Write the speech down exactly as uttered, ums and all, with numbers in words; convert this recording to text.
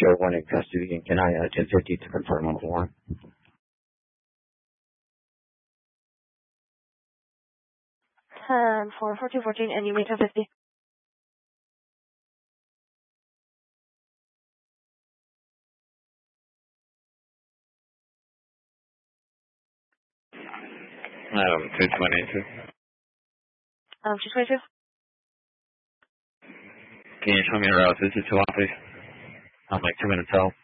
zero one in custody, and can I uh, ten fifty to confirm on the warrant? ten for fourteen fourteen, and you made ten fifty. Um, two twenty-two. Um, two twenty-two. Can you show me a route? This is two one, please. I'm like two minutes out.